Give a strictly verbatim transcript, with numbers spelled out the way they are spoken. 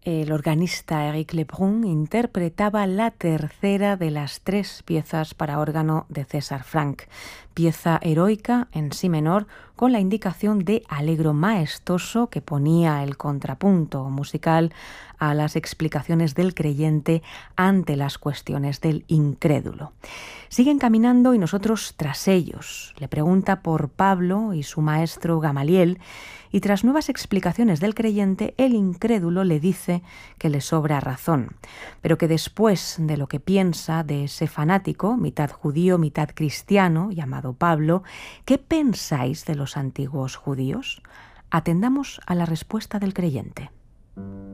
El organista Eric Lebrun interpretaba la tercera de las tres piezas para órgano de César Franck, pieza heroica en si menor con la indicación de allegro maestoso que ponía el contrapunto musical a las explicaciones del creyente ante las cuestiones del incrédulo. Siguen caminando y nosotros tras ellos. Le pregunta por Pablo y su maestro Gamaliel, y tras nuevas explicaciones del creyente, el incrédulo le dice que le sobra razón, pero que después de lo que piensa de ese fanático, mitad judío, mitad cristiano, llamado Pablo, ¿qué pensáis de los antiguos judíos? Atendamos a la respuesta del creyente.